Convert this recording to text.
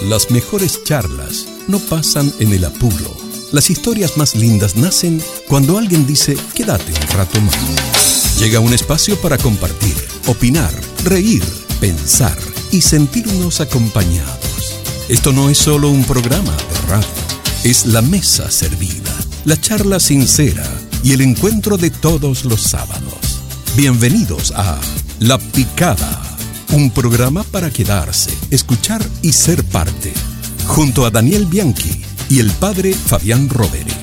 Las mejores charlas no pasan en el apuro. Las historias más lindas nacen cuando alguien dice, quédate un rato más. Llega un espacio para compartir, opinar, reír, pensar y sentirnos acompañados. Esto no es solo un programa de radio, es la mesa servida, la charla sincera y el encuentro de todos los sábados. Bienvenidos a La Picada, un programa para quedarse, escuchar y ser parte, junto a Daniel Bianchi y el padre Fabián Rovere.